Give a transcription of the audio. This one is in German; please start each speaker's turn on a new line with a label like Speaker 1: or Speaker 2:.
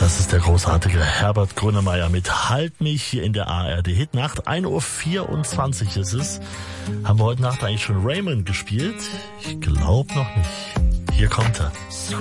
Speaker 1: Das ist der großartige Herbert Grönemeyer mit Halt mich hier in der ARD-Hitnacht. 1:24 Uhr ist es. Haben wir heute Nacht eigentlich schon Raymond gespielt? Ich glaube noch nicht. Hier kommt er.